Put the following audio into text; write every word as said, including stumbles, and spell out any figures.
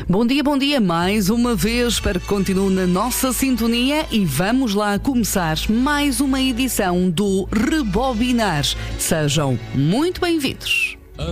Bom dia, bom dia, mais uma vez, espero que continue na nossa sintonia e vamos lá começar mais uma edição do Rebobinar. Sejam muito bem-vindos.